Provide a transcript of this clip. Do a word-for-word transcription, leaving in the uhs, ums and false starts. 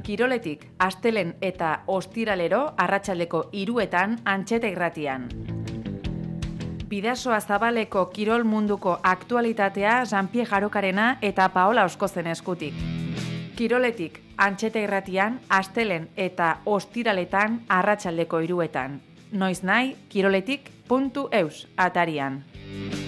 Kiroletik, astelen eta ostiralero arratsaldeko hiruetan Antxeta irratian. Bidasoa Zabaleko kirol munduko aktualitatea Jean-Pierre Jarokarena eta Paola Oskozen eskutik. Kiroletik, Antxeta irratian, astelen eta ostiraletan arratsaldeko hiruetan. Noiz nahi, kiroletik puntu eus atarian.